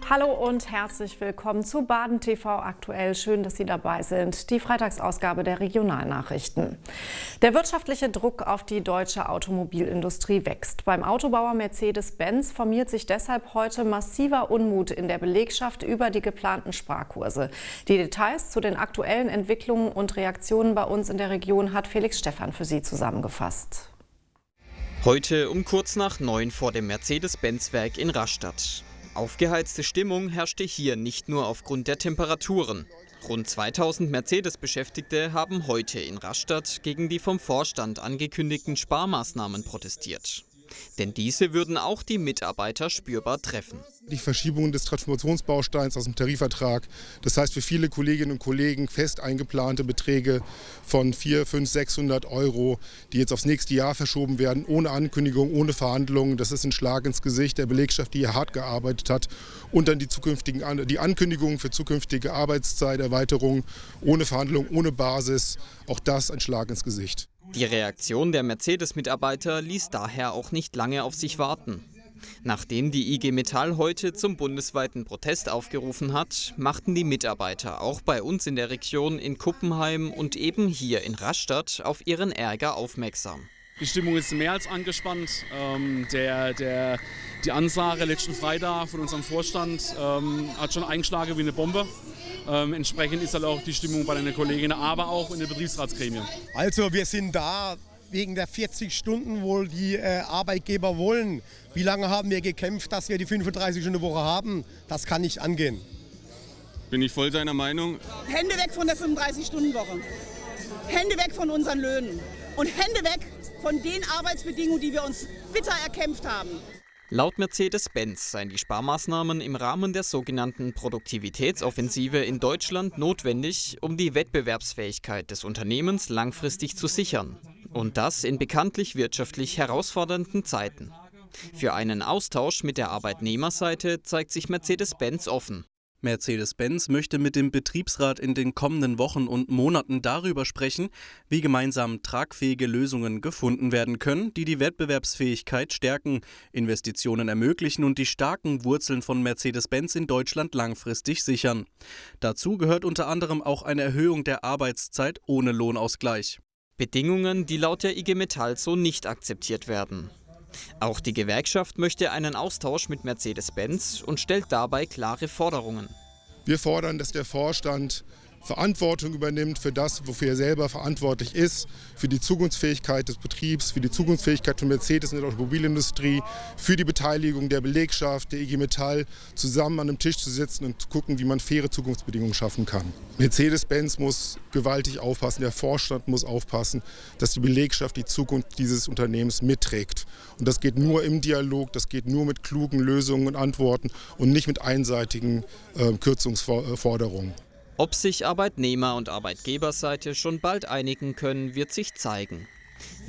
Hallo und herzlich willkommen zu Baden TV aktuell. Schön, dass Sie dabei sind. Die Freitagsausgabe der Regionalnachrichten. Der wirtschaftliche Druck auf die deutsche Automobilindustrie wächst. Beim Autobauer Mercedes-Benz formiert sich deshalb heute massiver Unmut in der Belegschaft über die geplanten Sparkurse. Die Details zu den aktuellen Entwicklungen und Reaktionen bei uns in der Region hat Felix Stephan für Sie zusammengefasst. Heute um kurz nach 9 vor dem Mercedes-Benz-Werk in Rastatt. Aufgeheizte Stimmung herrschte hier nicht nur aufgrund der Temperaturen. Rund 2000 Mercedes-Beschäftigte haben heute in Rastatt gegen die vom Vorstand angekündigten Sparmaßnahmen protestiert. Denn diese würden auch die Mitarbeiter spürbar treffen. Die Verschiebung des Transformationsbausteins aus dem Tarifvertrag, das heißt für viele Kolleginnen und Kollegen fest eingeplante Beträge von 400, 500, 600 Euro, die jetzt aufs nächste Jahr verschoben werden, ohne Ankündigung, ohne Verhandlungen. Das ist ein Schlag ins Gesicht der Belegschaft, die hier hart gearbeitet hat. Und dann die Ankündigungen für zukünftige Arbeitszeiterweiterungen ohne Verhandlungen, ohne Basis. Auch das ein Schlag ins Gesicht. Die Reaktion der Mercedes-Mitarbeiter ließ daher auch nicht lange auf sich warten. Nachdem die IG Metall heute zum bundesweiten Protest aufgerufen hat, machten die Mitarbeiter auch bei uns in der Region in Kuppenheim und eben hier in Rastatt auf ihren Ärger aufmerksam. Die Stimmung ist mehr als angespannt. Die Ansage letzten Freitag von unserem Vorstand hat schon eingeschlagen wie eine Bombe. Entsprechend ist halt auch die Stimmung bei den Kolleginnen, aber auch in den Betriebsratsgremien. Also wir sind da wegen der 40 Stunden, wo die Arbeitgeber wollen. Wie lange haben wir gekämpft, dass wir die 35-Stunden-Woche haben? Das kann nicht angehen. Bin ich voll seiner Meinung. Hände weg von der 35-Stunden-Woche. Hände weg von unseren Löhnen. Und Hände weg von den Arbeitsbedingungen, die wir uns bitter erkämpft haben. Laut Mercedes-Benz seien die Sparmaßnahmen im Rahmen der sogenannten Produktivitätsoffensive in Deutschland notwendig, um die Wettbewerbsfähigkeit des Unternehmens langfristig zu sichern. Und das in bekanntlich wirtschaftlich herausfordernden Zeiten. Für einen Austausch mit der Arbeitnehmerseite zeigt sich Mercedes-Benz offen. Mercedes-Benz möchte mit dem Betriebsrat in den kommenden Wochen und Monaten darüber sprechen, wie gemeinsam tragfähige Lösungen gefunden werden können, die die Wettbewerbsfähigkeit stärken, Investitionen ermöglichen und die starken Wurzeln von Mercedes-Benz in Deutschland langfristig sichern. Dazu gehört unter anderem auch eine Erhöhung der Arbeitszeit ohne Lohnausgleich. Bedingungen, die laut der IG Metall so nicht akzeptiert werden. Auch die Gewerkschaft möchte einen Austausch mit Mercedes-Benz und stellt dabei klare Forderungen. Wir fordern, dass der Vorstand Verantwortung übernimmt für das, wofür er selber verantwortlich ist, für die Zukunftsfähigkeit des Betriebs, für die Zukunftsfähigkeit von Mercedes in der Automobilindustrie, für die Beteiligung der Belegschaft, der IG Metall, zusammen an einem Tisch zu sitzen und zu gucken, wie man faire Zukunftsbedingungen schaffen kann. Mercedes-Benz muss gewaltig aufpassen, der Vorstand muss aufpassen, dass die Belegschaft die Zukunft dieses Unternehmens mitträgt. Und das geht nur im Dialog, das geht nur mit klugen Lösungen und Antworten und nicht mit einseitigen Kürzungsforderungen. Ob sich Arbeitnehmer- und Arbeitgeberseite schon bald einigen können, wird sich zeigen.